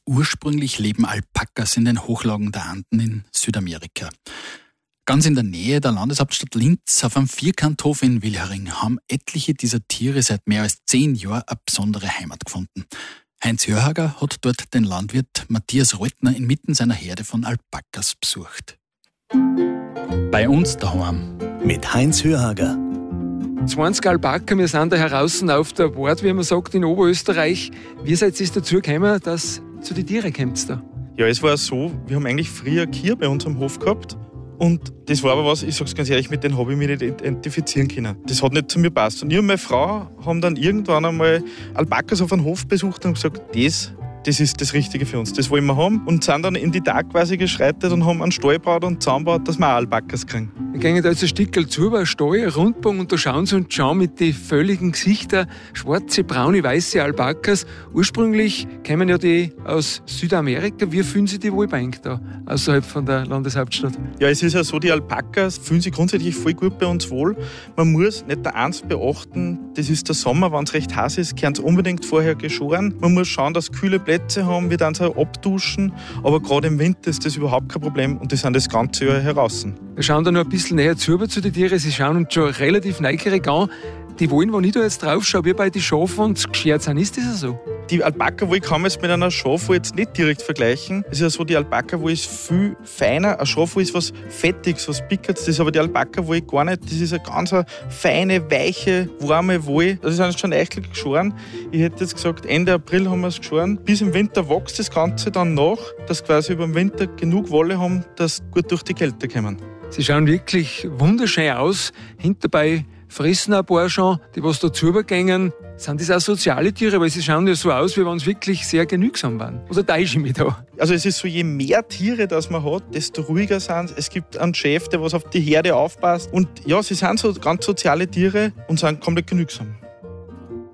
Ursprünglich leben Alpakas in den Hochlagen der Anden in Südamerika. Ganz in der Nähe der Landeshauptstadt Linz, auf einem Vierkanthof in Wilhering, haben etliche dieser Tiere seit mehr als 10 Jahren eine besondere Heimat gefunden. Heinz Hörhager hat dort den Landwirt Matthias Reutner inmitten seiner Herde von Alpakas besucht. Bei uns daheim. Mit Heinz Hörhager. 20 Alpaka, wir sind da heraus auf der Wart, wie man sagt, in Oberösterreich. Wie seid ihr dazu gekommen, dass zu den Tieren kommt da? Ja, es war so, wir haben eigentlich früher Kühe bei uns am Hof gehabt. Und das war aber was, ich sag's ganz ehrlich, mit denen habe ich mich nicht identifizieren können. Das hat nicht zu mir gepasst. Und ich und meine Frau haben dann irgendwann einmal Alpakas auf einem Hof besucht und gesagt, das ist das Richtige für uns, das wollen wir haben. Und sind dann in die Tag quasi geschreitet und haben einen Stall gebaut und zusammengebaut, dass wir auch Alpakas kriegen. Wir gehen da jetzt ein Stückchen zu, über einen Stall, einen Rundbogen, und da schauen sie und schauen mit den völligen Gesichtern, schwarze, braune, weiße Alpakas. Ursprünglich kommen ja die aus Südamerika. Wie fühlen sich die wohl bei euch da, außerhalb von der Landeshauptstadt? Ja, es ist ja so, die Alpakas fühlen sich grundsätzlich voll gut bei uns wohl. Man muss nicht der eins beachten, das ist der Sommer, wenn es recht heiß ist, können sie unbedingt vorher geschoren. Man muss schauen, dass kühle Plätze haben, wir dann so abduschen, aber gerade im Winter ist das überhaupt kein Problem und die sind das ganze Jahr heraus. Wir schauen da noch ein bisschen näher zu den Tieren, sie schauen uns schon relativ neugierig an. Die wollen, wenn ich da jetzt drauf schaue, wie bei den Schafen und geschert sind, ist das so? Die Alpaka-Wolle kann man jetzt mit einer Schafwolle jetzt nicht direkt vergleichen. Es ist ja so, die Alpaka-Wolle ist viel feiner. Eine Schafwolle ist was Fettiges, was Pickertes. Das ist aber die Alpaka-Wolle gar nicht. Das ist eine ganz feine, weiche, warme Wolle. Das ist schon eigentlich geschoren. Ich hätte jetzt gesagt, Ende April haben wir es geschoren. Bis im Winter wächst das Ganze dann nach, dass quasi über den Winter genug Wolle haben, dass sie gut durch die Kälte kommen. Sie schauen wirklich wunderschön aus. Hinterbei fressen ein paar schon, die was da zübergängen. Sind das auch soziale Tiere? Weil sie schauen ja so aus, wie wenn sie wirklich sehr genügsam waren. Oder täusche ich mich da? Also es ist so, je mehr Tiere das man hat, desto ruhiger sind sie. Es gibt einen Chef, der was auf die Herde aufpasst. Und ja, sie sind so ganz soziale Tiere und sind komplett genügsam.